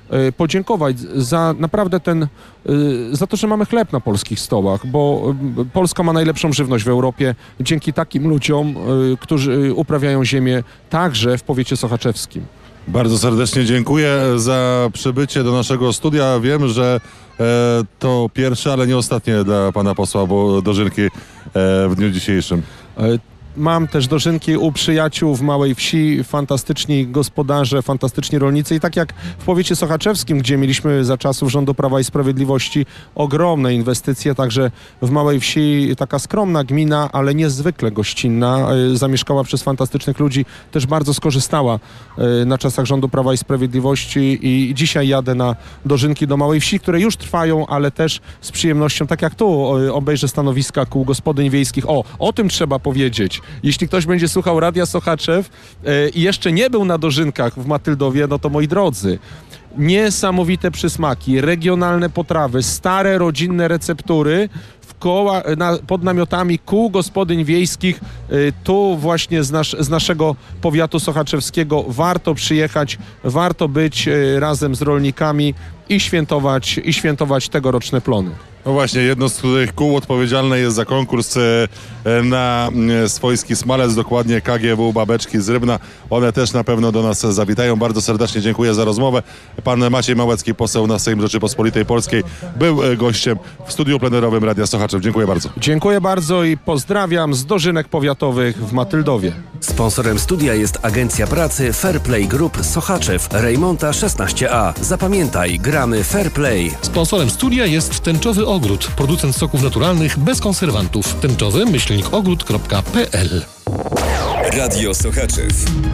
podziękować za naprawdę za to, że mamy chleb na polskich stołach, bo Polska ma najlepszą żywność w Europie dzięki takim ludziom, którzy uprawiają ziemię także w powiecie sochaczewskim. Bardzo serdecznie dziękuję za przybycie do naszego studia. Wiem, że to pierwsze, ale nie ostatnie dla pana posła, bo dożynki w dniu dzisiejszym. Mam też dożynki u przyjaciół w Małej Wsi, fantastyczni gospodarze, fantastyczni rolnicy i tak jak w powiecie sochaczewskim, gdzie mieliśmy za czasów rządu Prawa i Sprawiedliwości ogromne inwestycje, także w Małej Wsi taka skromna gmina, ale niezwykle gościnna, zamieszkała przez fantastycznych ludzi, też bardzo skorzystała na czasach rządu Prawa i Sprawiedliwości i dzisiaj jadę na dożynki do Małej Wsi, które już trwają, ale też z przyjemnością, tak jak tu obejrzę stanowiska kół gospodyń wiejskich. O tym trzeba powiedzieć. Jeśli ktoś będzie słuchał Radia Sochaczew i jeszcze nie był na dożynkach w Matyldowie, no to moi drodzy, niesamowite przysmaki, regionalne potrawy, stare rodzinne receptury pod namiotami kół gospodyń wiejskich. Tu właśnie z naszego powiatu sochaczewskiego warto przyjechać, warto być razem z rolnikami i świętować tegoroczne plony. No właśnie, jedno z tych kół odpowiedzialne jest za konkurs na swojski smalec, dokładnie KGW Babeczki z Rybna. One też na pewno do nas zawitają. Bardzo serdecznie dziękuję za rozmowę. Pan Maciej Małecki, poseł na Sejm Rzeczypospolitej Polskiej, był gościem w studiu plenerowym Radia Sochaczew. Dziękuję bardzo. Dziękuję bardzo i pozdrawiam z dożynek powiatowych w Matyldowie. Sponsorem studia jest Agencja Pracy Fairplay Group Sochaczew, Rejmonta 16A. Zapamiętaj, gramy Fairplay. Sponsorem studia jest Tęczowy Ogród, producent soków naturalnych bez konserwantów. Tęczowy-ogród.pl. Radio Sochaczew.